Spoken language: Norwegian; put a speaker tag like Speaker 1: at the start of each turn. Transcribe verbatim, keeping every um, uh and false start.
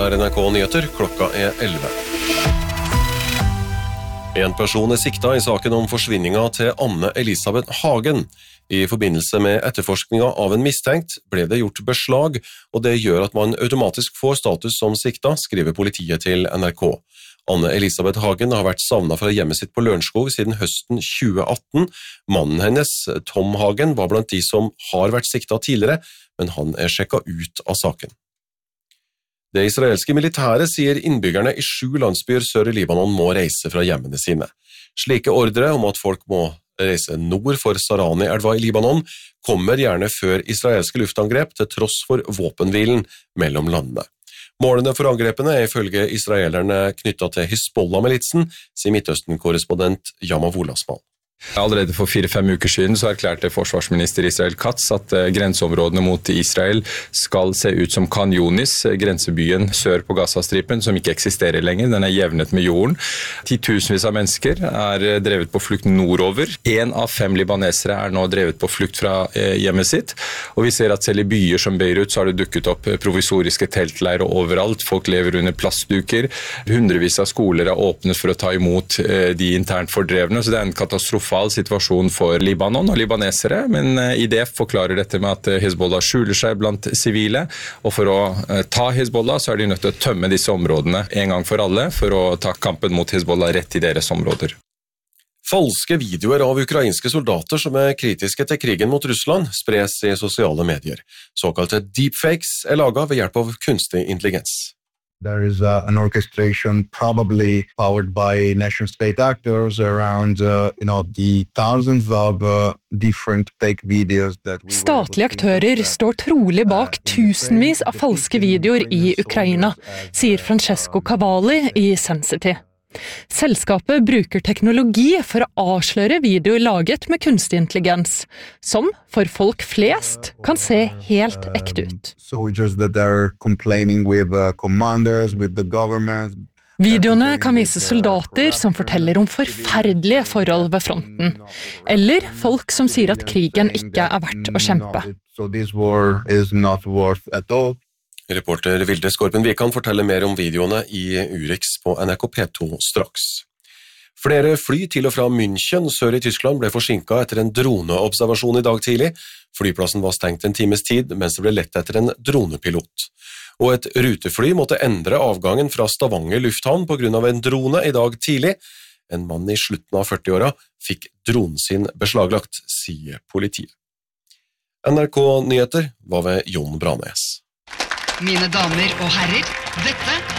Speaker 1: er N R K Nyheter, klokka er elleve. En person er sikta i saken om forsvinninga til Anne Elisabeth Hagen. I forbindelse med etterforskninga av en mistenkt ble det gjort beslag, og det gjør at man automatisk får status som sikta, skriver politiet til N R K. Anne Elisabeth Hagen har vært savnet fra hjemmet sitt på Lørenskog siden høsten tjue atten. Mannen hennes, Tom Hagen, var blant de som har vært sikta tidligere, men han er sjekket ut av saken. Det israelske militæret sier innbyggerne i sju landsbyer sør i Libanon må reise fra hjemmene sine. Slike ordre om at folk må reise nord for Sarani-elva i Libanon kommer gjerne før israelske luftangrep til tross for våpenhvilen mellom landene. Målene for angrepene er ifølge israelerne knyttet til Hizbollah-militsen, sier Midtøsten-korrespondent Yamav Olasmal.
Speaker 2: Allerede for fire-fem uker siden så erklærte forsvarsminister Israel Katz at grenseområdene mot Israel skal se ut som Khan Yunis, grensebyen sør på Gazastripen, som ikke eksisterer lenger. Den er jevnet med jorden. Titusenvis av mennesker er drevet på flukt nordover. En av fem libanesere er nå drevet på flukt fra hjemmet sitt. Og vi ser at selv i byer som Beirut så har det dukket opp provisoriske teltleirer overalt. Folk lever under plastduker. Hundrevis av skoler er åpnet for å ta imot de internt fordrevne, så det er en katastrofe situasjon for Libanon og libanesere, men I D F forklarer dette med at Hezbollah skjuler seg blant sivile, og for å ta Hezbollah så er de nødt til å tømme disse områdene en gang for alle, for å ta kampen mot Hezbollah rett I deres områder.
Speaker 1: Falske videoer av ukrainske soldater som er kritiske til krigen mot Russland spres I sosiale medier. Såkalte deepfakes er laget ved hjelp av kunstig intelligens.
Speaker 3: There is uh, an orchestration probably powered by nation-state actors around uh, you know, the thousands of uh, different fake videos that we
Speaker 4: Statlige aktører står trolig bak tusenvis av falske videoer I Ukraina, sier Francesco Cavalli I Sensity. Selskapet bruker teknologi for å avsløre videoer laget med kunstig intelligens, som for folk flest kan se helt ekte ut.
Speaker 3: Soldiers that are complaining with uh, commanders, with the government.
Speaker 4: Videoene kan vise soldater som forteller om forferdelige forhold ved fronten, eller folk som sier at krigen ikke er verdt å kjempe.
Speaker 3: So this war is not worth at all.
Speaker 1: Reporter Vilde Skorpen Vikan forteller mer om videoene I Urix på N R K P to straks. Flere fly til og fra München sør I Tyskland ble forsinket etter en droneobservasjon I dag tidlig. Flyplassen var stengt en times tid, mens det ble lett etter en dronepilot. Og et rutefly måtte endre avgangen fra Stavanger lufthavn på grunn av en drone I dag tidlig. En mann I slutten av førti-åra fikk dronen sin beslaglagt, sier politiet. N R K Nyheter var ved Jon Branes.
Speaker 5: Mine damer og herrer, dette